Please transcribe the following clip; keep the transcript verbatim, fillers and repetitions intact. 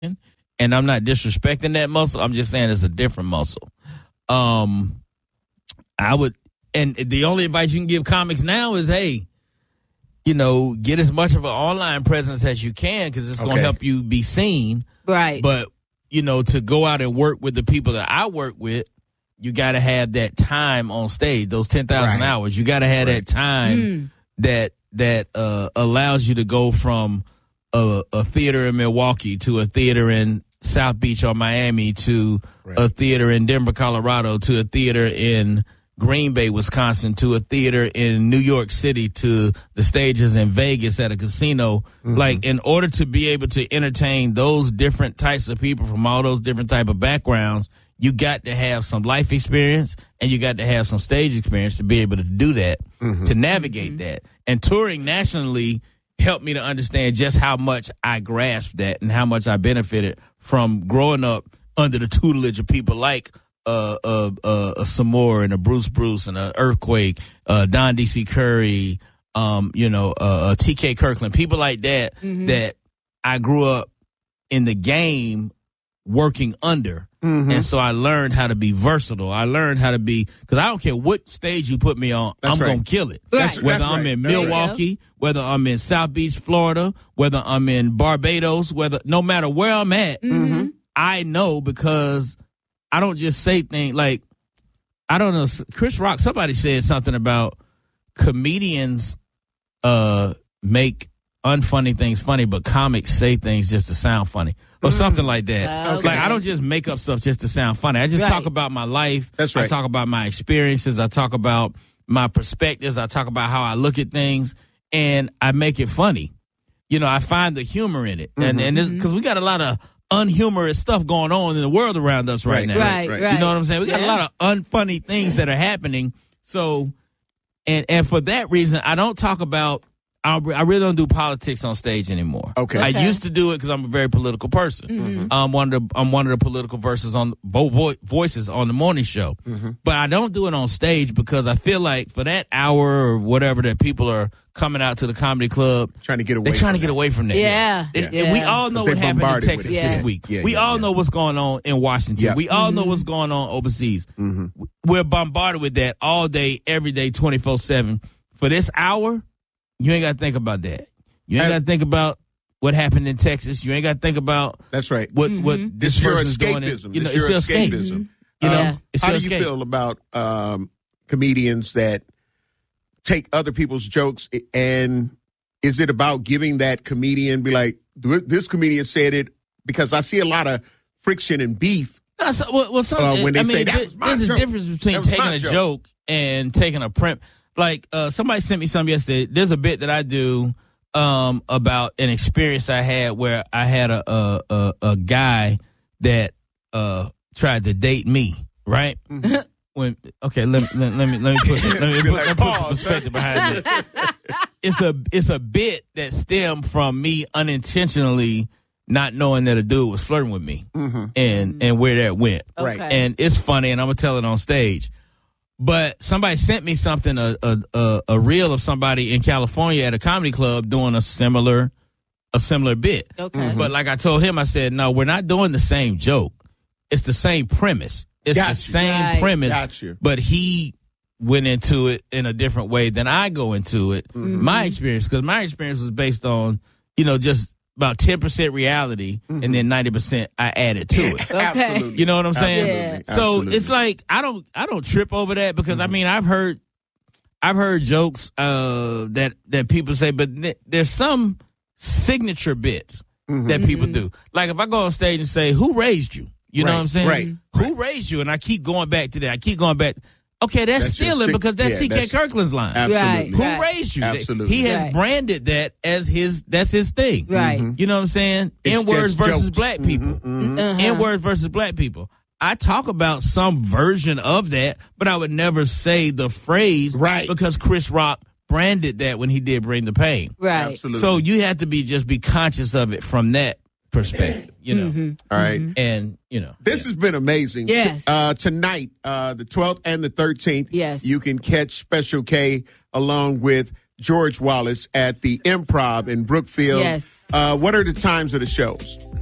and I'm not disrespecting that muscle. I'm just saying it's a different muscle. Um, I would, and the only advice you can give comics now is, hey, you know, get as much of an online presence as you can because it's going to Okay. help you be seen. Right. But, you know, to go out and work with the people that I work with, you got to have that time on stage, those ten thousand Right. hours. You got to have Right. that time Mm. that that uh, allows you to go from a, a theater in Milwaukee to a theater in South Beach or Miami to Right. a theater in Denver, Colorado to a theater in Green Bay, Wisconsin to a theater in New York City to the stages in Vegas at a casino. Mm-hmm. Like, in order to be able to entertain those different types of people from all those different type of backgrounds, you got to have some life experience and you got to have some stage experience to be able to do that, Mm-hmm. to navigate that. And touring nationally helped me to understand just how much I grasped that and how much I benefited from growing up under the tutelage of people like uh, uh, uh, a Samore and a Bruce Bruce and a Earthquake, uh, Don D C Curry, um, you know, uh, uh, T K Kirkland, people like that, Mm-hmm. that I grew up in the game working under. Mm-hmm. And so I learned how to be versatile. I learned how to be, because I don't care what stage you put me on, That's I'm right. going to kill it. That's- Whether that's I'm right. in That's right. Milwaukee, whether I'm in South Beach, Florida, whether I'm in Barbados, whether no matter where I'm at, Mm-hmm. I know because I don't just say things like, I don't know, Chris Rock, somebody said something about comedians uh, make unfunny things funny, but comics say things just to sound funny or something like that. Uh, okay. Like, I don't just make up stuff just to sound funny. I just Right. talk about my life. That's I right. talk about my experiences. I talk about my perspectives. I talk about how I look at things, and I make it funny. You know, I find the humor in it. And and because we got a lot of unhumorous stuff going on in the world around us right, Right, now. Right, right. right. You know what I'm saying? We got Yeah. a lot of unfunny things that are happening. So, and and for that reason, I don't talk about. I I really don't do politics on stage anymore. Okay. I Okay. used to do it because I'm a very political person. Mm-hmm. I'm one of the I'm one of the political verses on vo- vo- voices on the morning show. Mm-hmm. But I don't do it on stage because I feel like for that hour or whatever that people are coming out to the comedy club, Trying to get away they're trying from to get that. away from that. Yeah. And- Yeah. and we all know Because what they happened in bombarded with Texas it. this Yeah. week. Yeah, we yeah, all yeah. know what's going on in Washington. Yeah. We all Mm-hmm. know what's going on overseas. We're bombarded with that all day, every day, twenty-four seven. For this hour, you ain't got to think about that. You ain't Have- got to think about what happened in Texas. You ain't got to think about That's right. what what Mm-hmm. this It's your person's doing. escapism. You know, It's it's your your escape. escapism. You know, Yeah. it's How your do you escape. feel about um, comedians that take other people's jokes, and is it about giving that comedian, be like, this comedian said it? Because I see a lot of friction and beef. No, so, well, well, some, Uh, when they I mean, say, "That there- was my there's joke. a difference between That was taking my a joke." joke and taking a prim. Like uh, somebody sent me something yesterday. There's a bit that I do um, about an experience I had where I had a a, a, a guy that uh, tried to date me. Right. When okay, let, let, let me let me put some, let me put, let me put some perspective behind it. It's a it's a bit that stemmed from me unintentionally not knowing that a dude was flirting with me, and and where that went. Right. Okay. And it's funny, and I'm gonna tell it on stage. But somebody sent me something, a a a, a reel of somebody in California at a comedy club doing a similar a similar bit. Okay. But like I told him, I said, no, we're not doing the same joke. It's the same premise. It's Got the you. same Right. premise. Got you. But he went into it in a different way than I go into it. Mm-hmm. My experience, because my experience was based on, you know, just about ten percent reality, and then ninety percent I added to it. Okay. Absolutely. You know what I'm saying? Absolutely. So Absolutely. it's like I don't I don't trip over that because I mean I've heard I've heard jokes uh, that that people say, but th- there's some signature bits that people do. Like if I go on stage and say, "Who raised you?" You know Right, what I'm saying? right, Who raised you? And I keep going back to that. I keep going back. Okay, that's, That's your stealing sig- because that's yeah, T K that's- Kirkland's line. Absolutely. Who Right. raised you? Absolutely. He has Right. branded that as his. That's his thing. Right. You know what I'm saying? It's N words just versus jokes. black people. Uh-huh. N words versus black people. I talk about some version of that, but I would never say the phrase Right. because Chris Rock branded that when he did Bring the Pain. Right. Absolutely. So you have to be just be conscious of it from that perspective, you know. Mm-hmm. All right. And you know, This has been amazing. Yes. Uh, tonight, uh, the twelfth and the thirteenth, Yes. you can catch Special K along with George Wallace at the Improv in Brookfield. Yes. Uh, what are the times of the shows?